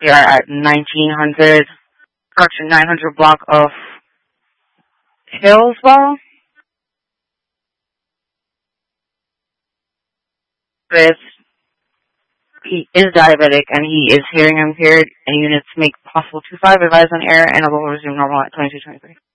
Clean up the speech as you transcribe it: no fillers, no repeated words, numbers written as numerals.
We are at 900 block of Hillsborough. Chris, he is diabetic and he is hearing impaired, and units make possible 2-5 advised on air, and I will resume normal at 22:23.